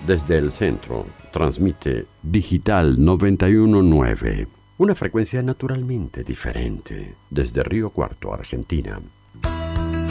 Desde el centro, transmite Digital 919, una frecuencia naturalmente diferente. Desde Río Cuarto, Argentina,